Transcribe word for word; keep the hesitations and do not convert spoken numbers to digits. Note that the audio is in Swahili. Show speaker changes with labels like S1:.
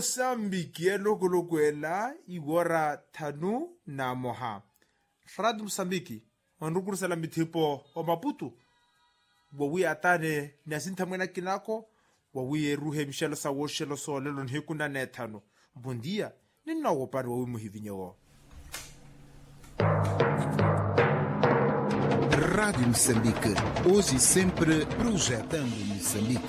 S1: Mozambique e lokolokwela igora thanu na moha. Radio Mozambique, onrukursala mithipo o Maputo. Wawi atane nasintamwena kinako, wawi ruhe mishelo sa woshelo so lelo nhekuna nethano. Bom dia, nina wopari wawi muhivinyo.
S2: Rádio Moçambique, hoje e sempre projetando Moçambique.